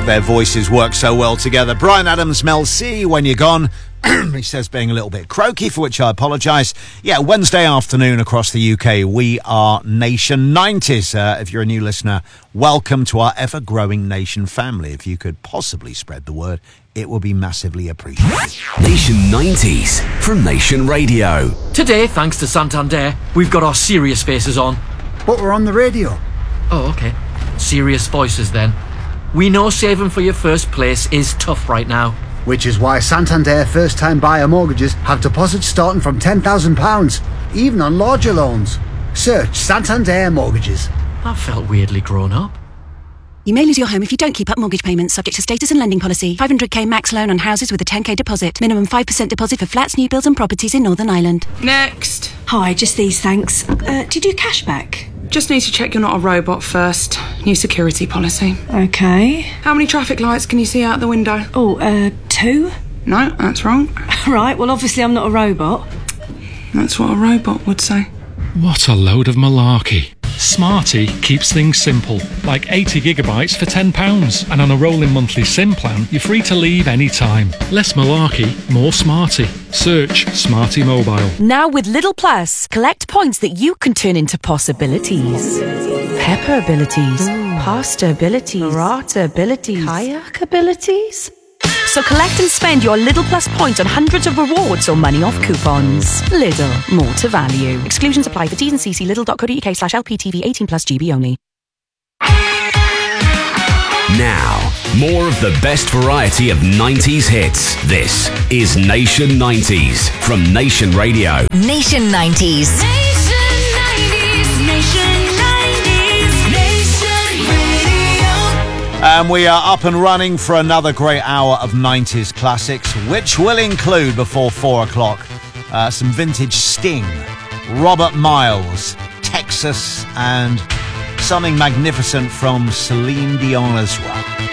God, their voices work so well together. Bryan Adams, Mel C, When You're Gone. He says being a little bit croaky, for which I apologise. Yeah, Wednesday afternoon across the UK, we are Nation 90s. If you're a new listener, welcome to our ever-growing Nation family. If you could possibly spread the word, it would be massively appreciated. Nation 90s from Nation Radio. Today, thanks to Santander, we've got our serious faces on. But we're on the radio. Oh, okay. Serious voices then. We know saving for your first place is tough right now. Which is why Santander first-time buyer mortgages have deposits starting from £10,000, even on larger loans. Search Santander Mortgages. That felt weirdly grown up. You may lose your home if you don't keep up mortgage payments, subject to status and lending policy. 500k max loan on houses with a 10k deposit. Minimum 5% deposit for flats, new builds and properties in Northern Ireland. Next. Hi, just these, thanks. Do you do cashback? Just need to check you're not a robot first. New security policy. Okay. How many traffic lights can you see out the window? 2? No, that's wrong. Right, well obviously I'm not a robot. That's what a robot would say. What a load of malarkey. Smarty keeps things simple, like 80 gigabytes for £10, and on a rolling monthly SIM plan, you're free to leave any time. Less malarkey, more Smarty. Search Smarty Mobile. Now with Lidl Plus, collect points that you can turn into possibilities. Pepper abilities, pasta abilities, burrata abilities, kayak abilities. So collect and spend your Lidl Plus points on hundreds of rewards or money off coupons. Lidl, more to value. Exclusions apply for T's and C's. Lidl.co.uk/LPTV 18+ GB only. Now, more of the best variety of 90s hits. This is Nation 90s from Nation Radio. Nation 90s. Nation 90s. Nation 90s. Nation Radio. And we are up and running for another great hour of 90s classics, which will include, before 4 o'clock, some vintage Sting, Robert Miles, Texas, and something magnificent from Celine Dion as well.